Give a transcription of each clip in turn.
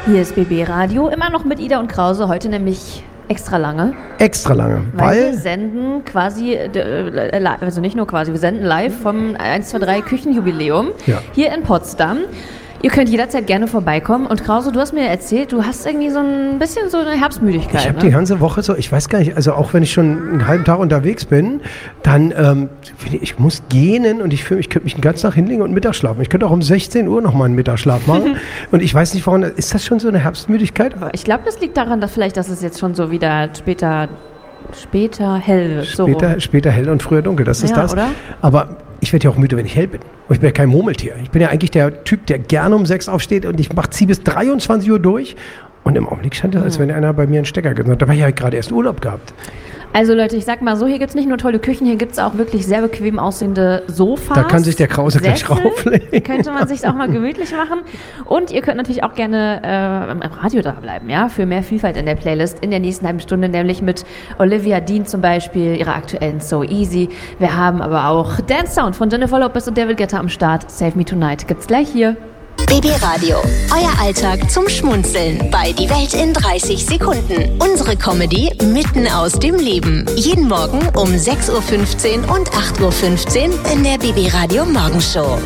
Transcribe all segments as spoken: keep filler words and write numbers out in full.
Hier ist B B Radio, immer noch mit Ida und Krause, heute nämlich extra lange. Extra lange, weil... weil wir senden quasi, äh, also nicht nur quasi, wir senden live vom eins zwei drei Küchenjubiläum ja. hier in Potsdam. Ihr könnt jederzeit gerne vorbeikommen. Und Krause, du hast mir erzählt, du hast irgendwie so ein bisschen so eine Herbstmüdigkeit. Ich habe ne? die ganze Woche so, ich weiß gar nicht, also auch wenn ich schon einen halben Tag unterwegs bin, dann, ähm, ich muss gähnen und ich fühle mich, ich könnte mich den ganzen Tag hinlegen und Mittag schlafen. Ich könnte auch um sechzehn Uhr nochmal einen Mittagsschlaf machen. Und ich weiß nicht, warum, ist das schon so eine Herbstmüdigkeit? Ich glaube, das liegt daran, dass vielleicht, dass es jetzt schon so wieder später... Später hell wird. So Später, später hell und früher dunkel, das ist ja, das. Oder? Aber ich werde ja auch müde, wenn ich hell bin. Und ich bin ja kein Murmeltier. Ich bin ja eigentlich der Typ, der gerne um sechs aufsteht und ich ziehe bis dreiundzwanzig Uhr durch. Und im Augenblick scheint es, als wenn einer bei mir einen Stecker gibt. Da habe ich ja gerade erst Urlaub gehabt. Also Leute, ich sag mal so, hier gibt es nicht nur tolle Küchen, hier gibt es auch wirklich sehr bequem aussehende Sofas. Da kann sich der Krause gleich rauflegen. Könnte man sich auch mal gemütlich machen. Und ihr könnt natürlich auch gerne äh, im Radio da bleiben, ja, für mehr Vielfalt in der Playlist in der nächsten halben Stunde, nämlich mit Olivia Dean zum Beispiel, ihrer aktuellen So Easy. Wir haben aber auch Dance Sound von Jennifer Lopez und David Guetta am Start. Save Me Tonight gibt's gleich hier. B B Radio, euer Alltag zum Schmunzeln bei Die Welt in dreißig Sekunden. Unsere Comedy mitten aus dem Leben. Jeden Morgen um sechs Uhr fünfzehn und acht Uhr fünfzehn in der B B Radio Morgenshow.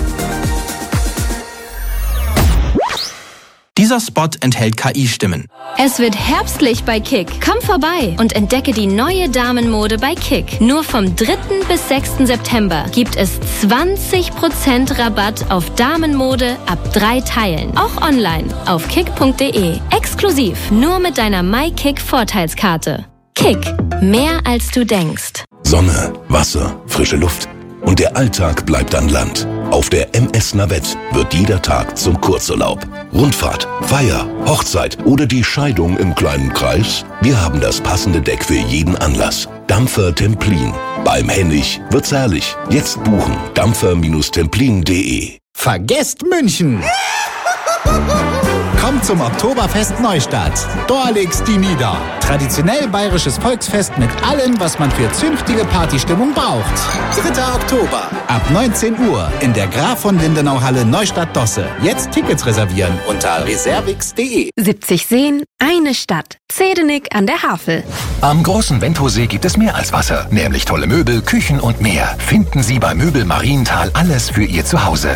Dieser Spot enthält K I-Stimmen. Es wird herbstlich bei Kick. Komm vorbei und entdecke die neue Damenmode bei Kick. Nur vom dritten bis sechsten September gibt es zwanzig Prozent Rabatt auf Damenmode ab drei Teilen. Auch online auf kick punkt de. Exklusiv nur mit deiner MyKick-Vorteilskarte. Kick. Mehr als du denkst. Sonne, Wasser, frische Luft. Und der Alltag bleibt an Land. Auf der M S Navette wird jeder Tag zum Kurzurlaub. Rundfahrt, Feier, Hochzeit oder die Scheidung im kleinen Kreis? Wir haben das passende Deck für jeden Anlass. Dampfer Templin. Beim Hennig wird's herrlich. Jetzt buchen. dampfer templin punkt de. Vergesst München! Kommt zum Oktoberfest Neustadt. Da legt's die nieder. Traditionell bayerisches Volksfest mit allem, was man für zünftige Partystimmung braucht. dritter Oktober. Ab neunzehn Uhr in der Graf von Lindenau Halle Neustadt-Dosse. Jetzt Tickets reservieren unter reservix punkt de. siebzig Seen, eine Stadt. Zedenick an der Havel. Am großen Wendhosee gibt es mehr als Wasser, nämlich tolle Möbel, Küchen und mehr. Finden Sie bei Möbel Marienthal alles für Ihr Zuhause.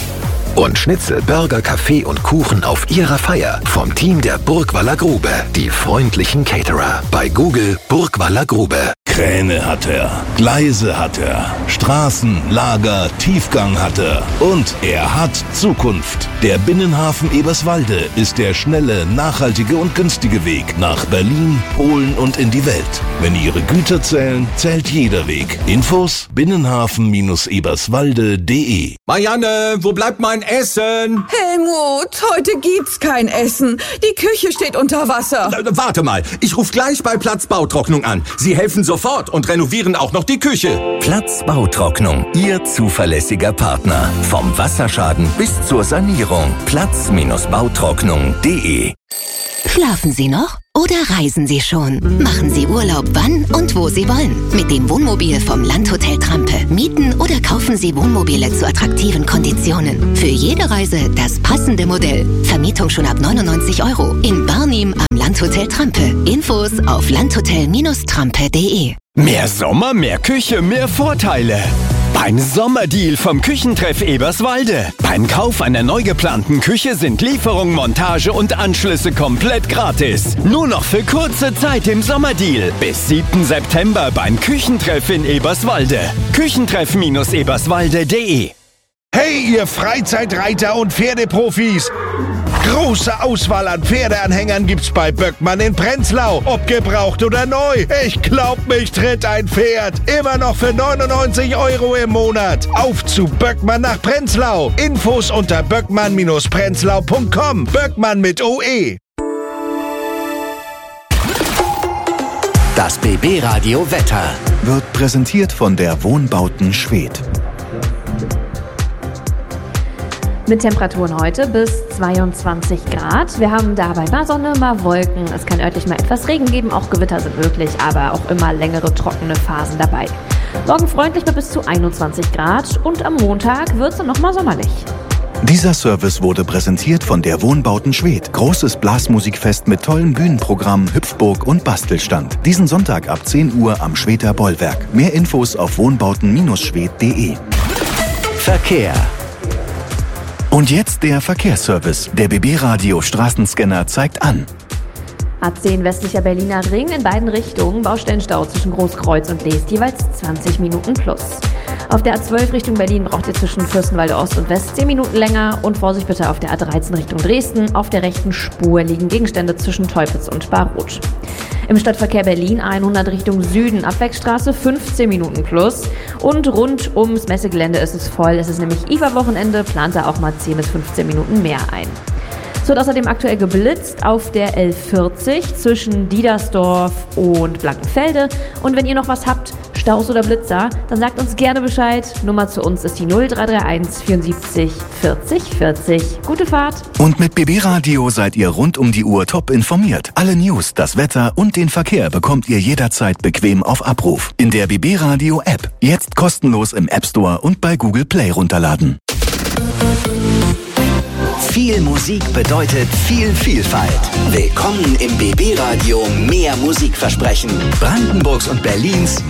Und Schnitzel, Burger, Kaffee und Kuchen auf Ihrer Feier vom Team der Burgwaller Grube. Die freundlichen Caterer. Bei Google Burgwaller Grube. Kräne hat er, Gleise hat er, Straßen, Lager, Tiefgang hat er. Und er hat Zukunft. Der Binnenhafen Eberswalde ist der schnelle, nachhaltige und günstige Weg nach Berlin, Polen und in die Welt. Wenn Ihre Güter zählen, zählt jeder Weg. Infos binnenhafen eberswalde punkt de. Marianne, wo bleibt mein Essen? Helmut, heute gibt's kein Essen. Die Küche steht unter Wasser. Äh, warte mal, ich rufe gleich bei Platz Bautrocknung an. Sie helfen sofort und renovieren auch noch die Küche. Platz Bautrocknung, Ihr zuverlässiger Partner. Vom Wasserschaden bis zur Sanierung. Platz bautrocknung punkt de. Schlafen Sie noch oder reisen Sie schon? Machen Sie Urlaub wann und wo Sie wollen. Mit dem Wohnmobil vom Landhotel Trampe. Mieten oder kaufen Sie Wohnmobile zu attraktiven Konditionen. Für jede Reise das passende Modell. Vermietung schon ab neunundneunzig Euro. In Barnim am Landhotel Trampe. Infos auf landhotel trampe punkt de. Mehr Sommer, mehr Küche, mehr Vorteile. Beim Sommerdeal vom Küchentreff Eberswalde. Beim Kauf einer neu geplanten Küche sind Lieferung, Montage und Anschlüsse komplett gratis. Nur noch für kurze Zeit im Sommerdeal. Bis siebten September beim Küchentreff in Eberswalde. Küchentreff eberswalde punkt de. Hey, ihr Freizeitreiter und Pferdeprofis! Große Auswahl an Pferdeanhängern gibt's bei Böckmann in Prenzlau. Ob gebraucht oder neu. Ich glaub, mich tritt ein Pferd. Immer noch für neunundneunzig Euro im Monat. Auf zu Böckmann nach Prenzlau. Infos unter böckmann prenzlau punkt com. Böckmann mit O E. Das B B Radio Wetter wird präsentiert von der Wohnbauten Schwedt. Mit Temperaturen heute bis zweiundzwanzig Grad. Wir haben dabei mal Sonne, mal Wolken. Es kann örtlich mal etwas Regen geben, auch Gewitter sind möglich, aber auch immer längere trockene Phasen dabei. Morgen freundlich mit bis zu einundzwanzig Grad und am Montag wird es dann nochmal sommerlich. Dieser Service wurde präsentiert von der Wohnbauten Schwedt. Großes Blasmusikfest mit tollem Bühnenprogramm, Hüpfburg und Bastelstand. Diesen Sonntag ab zehn Uhr am Schwedter Bollwerk. Mehr Infos auf wohnbauten schwed punkt de. Verkehr. Und jetzt der Verkehrsservice. Der B B-Radio Straßenscanner zeigt an. A zehn westlicher Berliner Ring in beiden Richtungen, Baustellenstau zwischen Großkreuz und Leest, jeweils zwanzig Minuten plus. Auf der A zwölf Richtung Berlin braucht ihr zwischen Fürstenwalde Ost und West zehn Minuten länger und Vorsicht bitte auf der A dreizehn Richtung Dresden. Auf der rechten Spur liegen Gegenstände zwischen Teupitz und Barroth. Im Stadtverkehr Berlin A hundert Richtung Süden, Abwegstraße fünfzehn Minuten plus und rund ums Messegelände ist es voll. Es ist nämlich I F A-Wochenende, plant da auch mal zehn bis fünfzehn Minuten mehr ein. Es wird außerdem aktuell geblitzt auf der L vierzig zwischen Diedersdorf und Blankenfelde. Und wenn ihr noch was habt, Staus oder Blitzer, dann sagt uns gerne Bescheid. Nummer zu uns ist die null drei drei eins vierundsiebzig vierzig vierzig. Gute Fahrt! Und mit B B-Radio seid ihr rund um die Uhr top informiert. Alle News, das Wetter und den Verkehr bekommt ihr jederzeit bequem auf Abruf. In der B B-Radio-App. Jetzt kostenlos im App Store und bei Google Play runterladen. Viel Musik bedeutet viel Vielfalt. Willkommen im B B-Radio Mehr Musikversprechen. Brandenburgs und Berlins